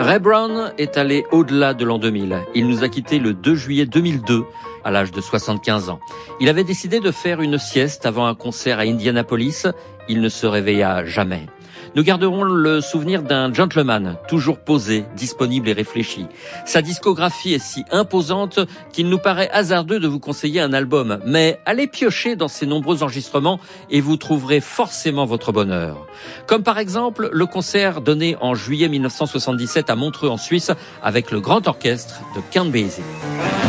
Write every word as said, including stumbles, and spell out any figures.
Ray Brown est allé au-delà de l'an deux mille. Il nous a quittés le deux juillet deux mille deux, à l'âge de soixante-quinze ans. Il avait décidé de faire une sieste avant un concert à Indianapolis. Il ne se réveilla jamais. Nous garderons le souvenir d'un gentleman, toujours posé, disponible et réfléchi. Sa discographie est si imposante qu'il nous paraît hasardeux de vous conseiller un album. Mais allez piocher dans ses nombreux enregistrements et vous trouverez forcément votre bonheur. Comme par exemple le concert donné en juillet mille neuf cent soixante-dix-sept à Montreux en Suisse avec le grand orchestre de Count Basie.